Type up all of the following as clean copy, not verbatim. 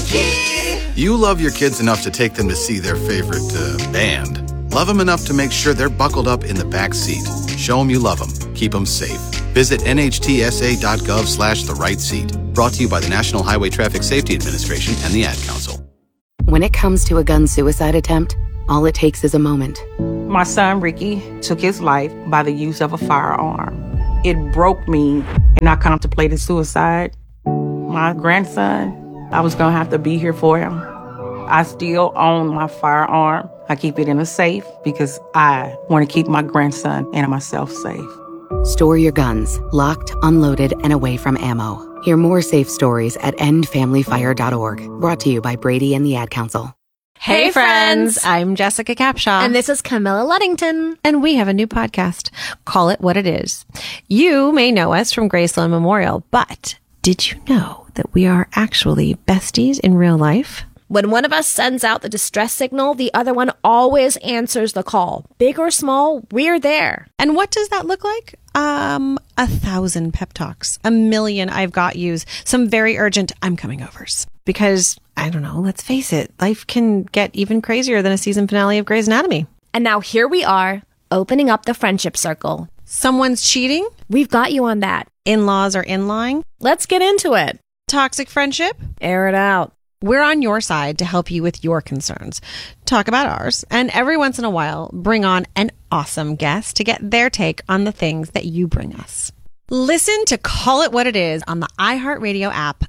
You love your kids enough to take them to see their favorite band. Love them enough to make sure they're buckled up in the back seat. Show them you love them. Keep them safe. Visit nhtsa.gov/the right seat. Brought to you by the National Highway Traffic Safety Administration and the Ad Council. When it comes to a gun suicide attempt, all it takes is a moment. My son, Ricky, took his life by the use of a firearm. It broke me, and I contemplated suicide. My grandson, I was going to have to be here for him. I still own my firearm. I keep it in a safe because I want to keep my grandson and myself safe. Store your guns, locked, unloaded, and away from ammo. Hear more safe stories at endfamilyfire.org. Brought to you by Brady and the Ad Council. Hey friends, I'm Jessica Capshaw. And this is Camilla Luddington. And we have a new podcast, Call It What It Is. You may know us from Graceland Memorial, but did you know that we are actually besties in real life? When one of us sends out the distress signal, the other one always answers the call. Big or small, we're there. And what does that look like? 1,000 pep talks, 1,000,000 I've got yous, some very urgent I'm coming overs. Because, I don't know, let's face it, life can get even crazier than a season finale of Grey's Anatomy. And now here we are, opening up the friendship circle. Someone's cheating? We've got you on that. In-laws are in-lying? Let's get into it. Toxic friendship? Air it out. We're on your side to help you with your concerns. Talk about ours, and every once in a while, bring on an awesome guest to get their take on the things that you bring us. Listen to Call It What It Is on the iHeartRadio app.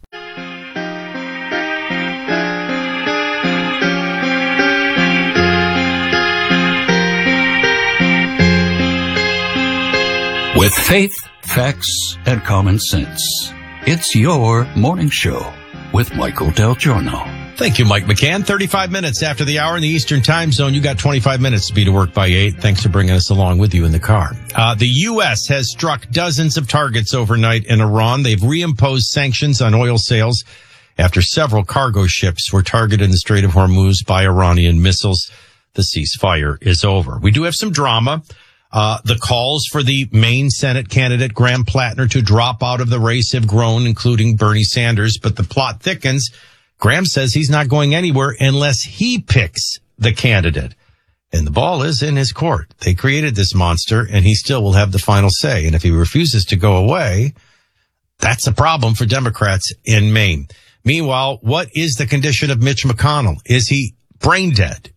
With faith, facts, and common sense, it's your morning show with Michael Del Giorno. Thank you, Mike McCann. 35 minutes after the hour in the Eastern Time Zone. You got 25 minutes to be to work by 8. Thanks for bringing us along with you in the car. The U.S. has struck dozens of targets overnight in Iran. They've reimposed sanctions on oil sales after several cargo ships were targeted in the Strait of Hormuz by Iranian missiles. The ceasefire is over. We do have some drama. The calls for the Maine Senate candidate, Graham Plattner, to drop out of the race have grown, including Bernie Sanders, but the plot thickens. Graham says he's not going anywhere unless he picks the candidate. And the ball is in his court. They created this monster, and he still will have the final say. And if he refuses to go away, that's a problem for Democrats in Maine. Meanwhile, what is the condition of Mitch McConnell? Is he brain dead?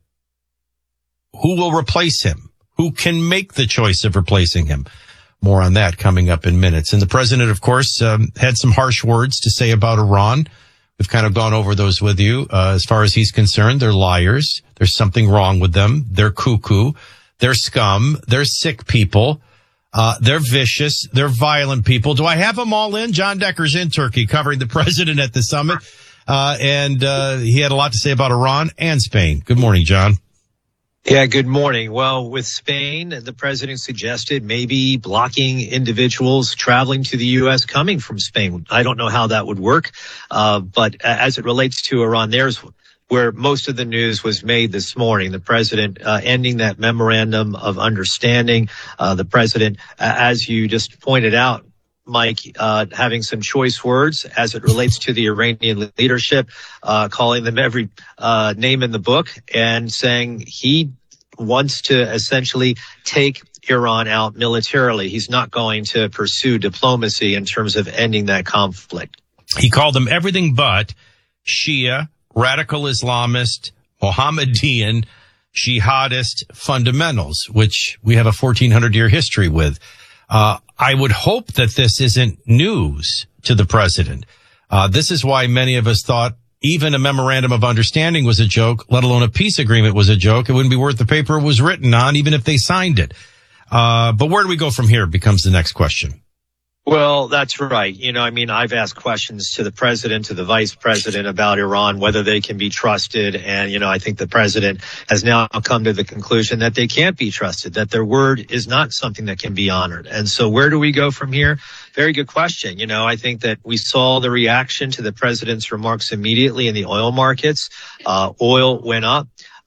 Who will replace him? Who can make the choice of replacing him? More on that coming up in minutes. And the president, of course, had some harsh words to say about Iran. We've kind of gone over those with you. As far as he's concerned, they're liars. There's something wrong with them. They're cuckoo. They're scum. They're sick people. They're vicious. They're violent people. Do I have them all in? John Decker's in Turkey covering the president at the summit. And he had a lot to say about Iran and Spain. Good morning, John. Yeah, good morning. Well, with Spain, the president suggested maybe blocking individuals traveling to the U.S. coming from Spain. I don't know how that would work. But as it relates to Iran, there's where most of the news was made this morning. The president ending that memorandum of understanding. The president, as you just pointed out, Mike, having some choice words as it relates to the Iranian leadership, calling them every name in the book and saying he wants to essentially take Iran out militarily. He's not going to pursue diplomacy in terms of ending that conflict. He called them everything but Shia, radical Islamist, Mohammedan, jihadist fundamentals, which we have a 1,400-year history with. I would hope that this isn't news to the president. This is why many of us thought even a memorandum of understanding was a joke, let alone a peace agreement was a joke. It wouldn't be worth the paper it was written on, even if they signed it. But where do we go from here becomes the next question. Well, that's right. I've asked questions to the president, to the vice president about Iran, whether they can be trusted. And, I think the president has now come to the conclusion that they can't be trusted, that their word is not something that can be honored. And so where do we go from here? Very good question. I think that we saw the reaction to the president's remarks immediately in the oil markets. Oil went up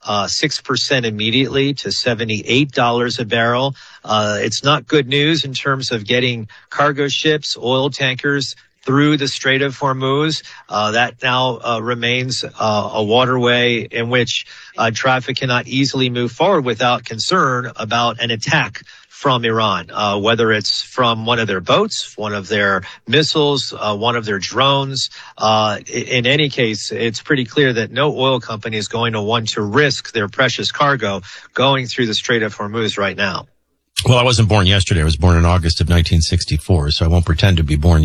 6% immediately to $78 a barrel. It's not good news in terms of getting cargo ships, oil tankers through the Strait of Hormuz. That now remains a waterway in which traffic cannot easily move forward without concern about an attack from Iran, whether it's from one of their boats, one of their missiles, one of their drones. In any case, it's pretty clear that no oil company is going to want to risk their precious cargo going through the Strait of Hormuz right now. Well, I wasn't born yesterday. I was born in August of 1964, so I won't pretend to be born